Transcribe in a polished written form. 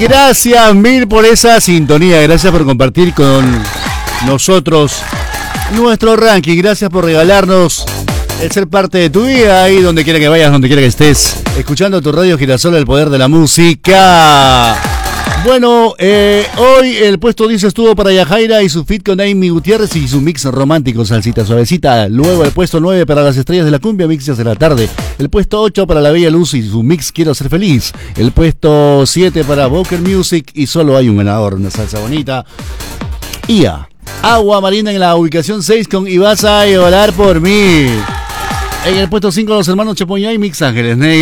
Gracias mil por esa sintonía. Gracias por compartir con nosotros nuestro ranking. Gracias por regalarnos el ser parte de tu vida, ahí donde quiera que vayas, donde quiera que estés, escuchando tu radio Girasol, el poder de la música. Bueno, hoy el puesto 10 estuvo para Yajaira y su feat con Amy Gutiérrez y su mix romántico, salsita suavecita. Luego el puesto 9 para las estrellas de la cumbia, mixes de la tarde. El puesto 8 para la Bella Luz y su mix Quiero Ser Feliz. El puesto 7 para Boker Music y solo hay un ganador, una salsa bonita. Ia, Agua Marina en la ubicación 6 con Y vas a llorar por mí. En el puesto 5 los hermanos Chapoñá y Mix Ángeles Negros.